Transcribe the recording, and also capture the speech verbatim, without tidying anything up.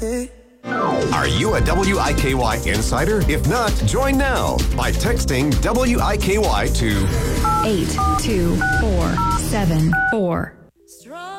Are you a W I K Y insider? If not, join now by texting W I K Y to eight two four seven four.